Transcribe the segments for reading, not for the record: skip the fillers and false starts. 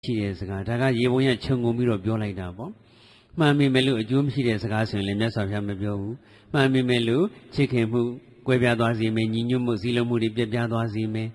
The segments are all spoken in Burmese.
ရှိတဲ့စကားဒါကရေပုံရခြုံငုံပြီးတော့ပြောလိုက်တာပေါ့မှန်မိမယ်လို့အကျိုးမရှိတဲ့စကားဆိုရင်လည်းမြတ်စွာဘုရားမပြောဘူးမှန်မိမယ်လို့ချစ်ခင်မှုကွဲပြားသွားစေမယ်ညီညွတ်မှုစည်းလုံးမှုတွေပြတ်ပြားသွားစေမယ်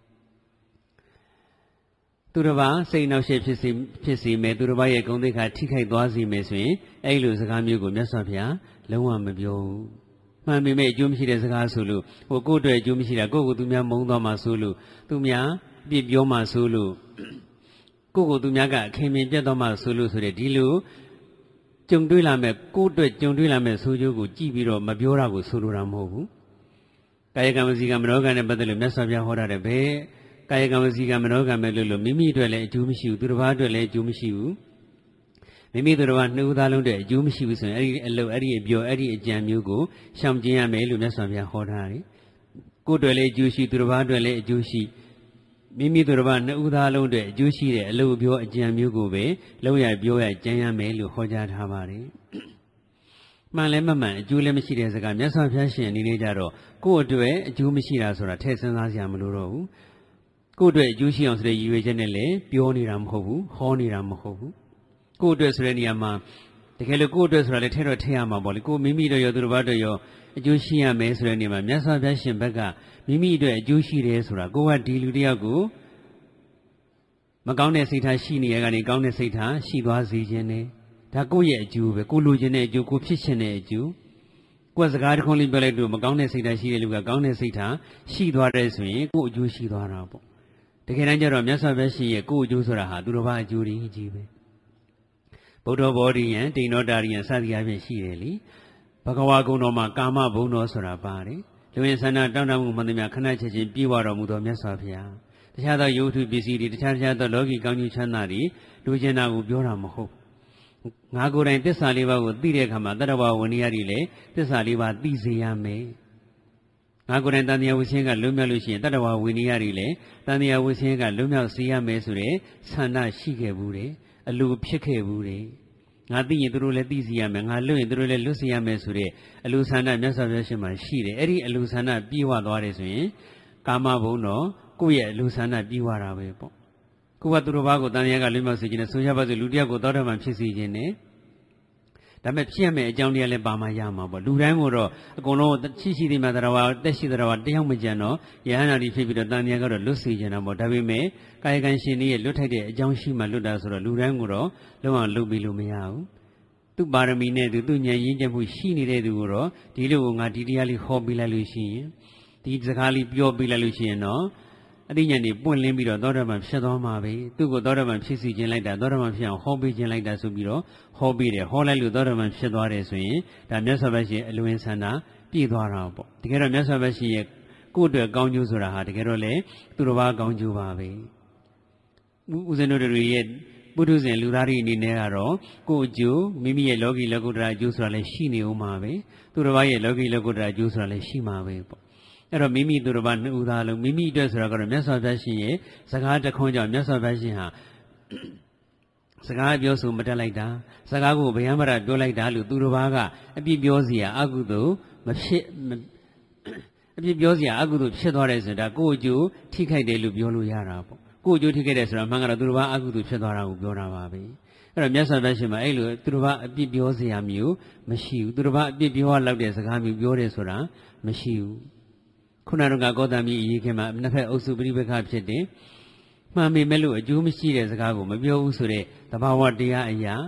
သူတစ်ပါးစိတ်နှောက်ယှက်ဖြစ်စေမယ်သူတစ်ပါးရဲ့ဂုဏ်သိက္ခာထိခိုက်သွားစေမယ်ဆိုရင်အဲ့လိုစကားမျိုးကိုမြတ်စွာဘုရားလုံးဝမပြောဘူးမှန်ပေမဲ့အကျိုးမရှိတဲ့စကားဆိုလို့ကိုယ့်အတွက်အကျိုးမရှိတာကိုယ့်ကိုသူများမုန်းသွားမှဆိုလို့သူများအပြစ်ပြောမှဆိုလို့ကိုယ့်ကိုသူများကအခင်မင်ပြတ်သွားမှဆိုလို့ဆိုတဲ့ဒီလိုကြုံတွေ့လာမဲ့ကိုယ့်အတွက်ကြုံတွေ့လာမဲ့ဆိုးကျိုးကိုကြည့်ပြီးတော့မပြောတာကိုဆိုလိုတာမဟုတ်ဘူးကာယကံဝစီကံမနောကံနဲ့ပတ်သက်လို့မြတ်စွာဘုရားဟောတာတဲ့ဘယ်ကာယကံဝစီကံမနောကံပဲလို့မိမိအတွက်လည်းအကျိုးမရှိဘူးသူတစ်ပါးအတွက်လည်းအကျိုးမရှိဘူးမိမိသူတစ်ပါးနှစ်ဦးသားလုံးအတွက်အကျိုးမရှိဘူးဆိုရင်အဲ့ဒီအလုပ်အဲ့ဒီအပြောအဲ့ဒီအကြံမျိုးကိုရှောင်ကျဉ်ရမယ်လို့မြတ်စွာဘုရားဟောထားတယ်ကိုယ့်အတွက်လည်းအကျိုးရှိသူတစ်ပါးအတွက်လည်းအကျိုးရှိမိမိသူတစ်ပါးနှစ်ဦးသားလုံးအတွက်အကျိုးရှိတဲ့အလုပ်အပြောအကြံမျိုးကိုပဲလုပ်ရပြောရကြံရမယ်လို့ဟောကြားထားပါတယ်မှန်လည်းမမှန်အကျိုးလည်းမရှိတဲ့စကားမြတ်စွာဘုရားရှင်အနေနဲ့ကြတော့ကိုယ့်အတွက်အကျိုးမရှိတာဆိုတာထည့်စဉ်းစားစရာမလိုတော့ဘူးကိုယ့်အတွက်အကျိုးရှိအောင်ဆိုတဲ့ရည်ရွယ်ချက်နဲ့လည်းပြောနေတာမဟုတ်ဘူးဟောနေတာမဟုတ်ဘူးကိုယ့်အတွက်ဆိုတဲ့နေရာမှာတကယ်လို့ကိုယ့်အတွက်ဆိုတာလည်းထည့်တော့ထည့်ရမှာပေါ့လေကိုမိမိတို့ရောသူတစ်ပါးတို့ရောအကျိုးရှိရမယ်ဆိုတဲ့နေရာမှာမြတ်စွာဘုရားရှင်ဘက်ကမိမိအတွက်အကျိုးရှိတယ်ဆိုတာကိုကဒီလူတယောက်ကိုမကောင်းတဲ့စိတ်ထားရှိနေရကနေကောင်းတဲ့စိတ်ထားရှိသွားစေခြင်းနဲ့ဒါကိုယ့်ရဲ့အကျိုးပဲကိုလိုချင်တဲ့အကျိုးကိုဖြစ်ချင်တဲ့အကျိုးကိုယ်စကားတစ်ခုလေးပြောလိုက်လို့မကောင်းတဲ့စိတ်ထားရှိတဲ့လူကကောင်းတဲ့စိတ်ထားရှိသွားတယ်ဆိုရင်ကိုယ့်အကျိုးရှိသွားတာပေါ့တကယ်တမ်းကျတော့မြတ်စွာဘုရားရှင်ရဲ့ကိုယ့်အကျိုးဆိုတာဟာသူတော်ဘာအကျိုးကြီးပဲဗုဒ္ဓဘောဓိယံတိဏ္ဍောတာရိယံစသည်အပြင်ရှိတယ်လေဘဂဝါကုံတော်မှာကာမဘုံတော်ဆိုတာပါတယ်လူဝင်ဆန္ဒတောင်းတမှုမှန်သမျှခဏချက်ချင်းပြေဝတော်မူသောမြတ်စွာဘုရားတခြားသောယုတ်ထုပစ္စည်းတွေတခြားသောလောကီကောင်းကျိုးချမ်းသာတွေလူကျင်တာကိုပြောတာမဟုတ်ငါကိုယ်တိုင်သစ္စာလေးပါးကိုသိတဲ့အခါမှာတတ္တဝဝဏိယတွေလည်းသစ္စာလေးပါးသိစေရမယ်ငါကိုယ်တိုင်တန်တရားဝိခြင်းကလွတ်မြောက်လို့ရှိရင်တတ္တဝဝဏိယတွေလည်းတန်တရားဝိခြင်းကလွတ်မြောက်စေရမယ်ဆိုတဲ့ဆန္ဒရှိခဲ့ဘူးတယ်အလိုဖြစ်ခဲ့ဘူးတယ်ငါသိရင်သူတို့လည်းသိစေရမယ်ငါလွတ်ရင်သူတို့လည်းလွတ်စေရမယ်ဆိုတဲ့အလိုဆန္ဒမြတ်စွာဘုရားရှင်မှာရှိတယ်အဲ့ဒီအလိုဆန္ဒပြေဝသွားတယ်ဆိုရင်ကာမဘုံတော့ကိုယ့်ရဲ့အလိုဆန္ဒပြေဝတာပဲပေါ့ကိုယ်ကသူတို့ဘာကိုတန်တရားကလွတ်မြောက်စေခြင်းနဲ့ဆိုရပါစို့လူတယောက်ကိုသောတာပန်ဖြစ်စေခြင်းနဲ့ဒါပေမဲ့ဖြစ်ရမယ့်အကြောင်းတရားလည်းပါမှရမှာပေါ့လူတိုင်းကိုတော့အကုန်လုံးရှိသည်မှာတရားဝတက်ရှိတရားဝတယောက်မကြံတော့ယဟန္တာတိဖြစ်ပြီးတော့တန်တရားကတော့လွတ်စေခြင်းတော့ပေါ့ဒါပေမဲ့ကာယကံရှင်တွေရဲ့လွတ်ထိုက်တဲ့အကြောင်းရှိမှလွတ်တာဆိုတော့လူတိုင်းကိုတော့လုံးဝလွတ်ပြီးလို့မရဘူးသူ့ပါရမီနဲ့သူဉာဏ်ရင်းချက်မှုရှိနေတဲ့သူကိုတော့ဒီလိုကိုငါဒီတရားလေးဟောပေးလိုက်လို့ရှိရင်ဒီစကားလေးပြောပေးလိုက်လို့ရှိရင်တော့အတိညာဉ်တွေပွင့်လင်းပြီးတော့သောတာပန်ဖြစ်သွားမှာပဲသူ့ကိုသောတာပန်ဖြစ်စီခြင်းလိုက်တာသောတာပန်ဖြစ်အောင်ဟောပေးခြင်းလိုက်တာဆိုပြီးတော့ဟောပေးတယ်ဟောလိုက်လို့သောတာပန်ဖြစ်သွားတယ်ဆိုရင်ဒါမြတ်စွာဘုရားရှင်အလွင်ဆန္ဒပြည့်သွားတာပေါ့တကယ်တော့မြတ်စွာဘုရားရှင်ရဲ့ကိုယ့်အတွက်ကောင်းကျိုးဆိုတာဟာတကယ်တော့လေသူတစ်ပါးကောင်းကျိုးပါပဲဦးဇင်းတို့တွေရဲ့ပုထုဇဉ်လူသားတွေအနေနဲ့ကတော့ကိုယ့်အကျိုးမိမိရဲ့လောကီလောကုတ္တရာအကျိုးဆိုတာလည်းရှိနေဦးမှာပဲသူတစ်ပါးရဲ့လောကီလောကုတ္တရာအကျိုးဆိုတာလည်းရှိမှာပဲပေါ့အဲ့တော့မိမိသူတစ်ပါးနှစ်ဦးသားလုံးမိမိအတွက်ဆိုတာကတော့မြတ်စွာဘုရားရှင်ရဲ့စကားတခွန်းကြောင့်မြတ်စွာဘုရားရှင်ဟာစကားပြောဆိုမတတ်လိုက်တာစကားကိုဗျံပရပြောလိုက်တာလို့သူတစ်ပါးကအပြစ်ပြောစရာအကုသိုလ်မဖြစ်အပြစ်ပြောစရာအကုသိုလ်ဖြစ်သွားတယ်ဆိုတာကိုယ့်အကျိုးထိခိုက်တယ်လို့ပြောလို့ရတာပေါ့ကိုယ့်အကျိုးထိခိုက်တယ်ဆိုတာမှန်ကတော့သူတစ်ပါးအကုသိုလ်ဖြစ်သွားတာကိုပြောတာပါပဲအဲ့တော့မြတ်စွာဘုရားရှင်မှာအဲ့လိုသူတစ်ပါးအပြစ်ပြောစရာမျိုးမရှိဘူးသူတစ်ပါးအပြစ်ပြောရလောက်တဲ့စကားမျိုးပြောတယ်ဆိုတာမရှိဘူးခုနကကောသမိအရေးခင်မှာနှစ်ဖက်အုပ်စုပရိပက္ခဖြစ်တယ်မှန်ပေမဲ့လို့အကျိုးမရှိတဲ့စကားကိုမပြောဘူးဆိုတဲ့သဘာဝတရားအရာ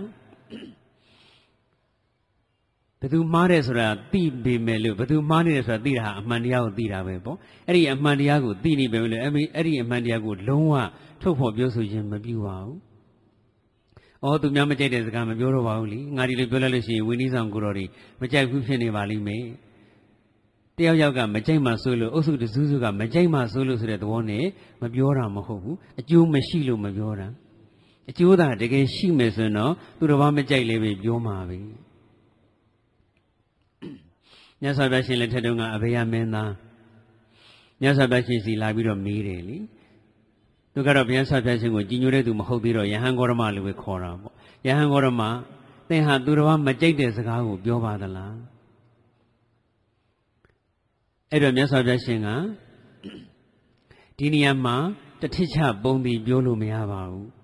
ဘယ်သူမှားတယ်ဆိုတာသိပေမဲ့လို့ဘယ်သူမှားနေတယ်ဆိုတာသိတာဟာအမှန်တရားကိုသိတာပဲပေါ့အဲ့ဒီအမှန်တရားကိုသိနေပေမဲ့လို့အဲ့ဒီအမှန်တရားကိုလုံးဝထုတ်ဖော်ပြောဆိုခြင်းမပြုပါဘူး။အော်သူများမကြိုက်တဲ့စကားမပြောတော့ပါဘူးလေ။ငါဒီလိုပြောလိုက်လို့ရှိရင်ဝိနည်းဆောင်ကိုတော်တွေမကြိုက်ဘူးဖြစ်နေပါလိမ့်မယ်။တယောက်ယောက်ကမကြိုက်မှဆိုလို့အုပ်စုတစုစုကမကြိုက်မှဆိုလို့ဆိုတဲ့သဘောနဲ့မပြောတာမဟုတ်ဘူး။အကျိုးမရှိလို့မပြောတာ။အကျိုးသာတကယ်ရှိမယ်ဆိုရင်တော့သူတစ်ပါးမကြိုက်လည်းပဲပြောမှာပဲ။မြတ်စွာဘုရားရှင်လက်ထက်တုန်းကအဘေယမင်းသားမြတ်စွာဘုရားရှင်စီလာပြီးတော့မေးတယ်လေသူကတော့ဘုရားဆရာဘုရားရှင်ကိုကြည်ညိုတဲ့သူမဟုတ်သေးတော့ယဟန်ဂေါရမလို့ပဲခေါ်တာပေါ့ယဟန်ဂေါရမသင်ဟာသူတစ်ပါးမကြိုက်တဲ့စကားကိုပြောပါသလားအဲ့တော့မြတ်စွာဘုရားရှင်ကဒီနေရာမှာတထစ်ချပုံပြီးပြောလို့မရပါဘူး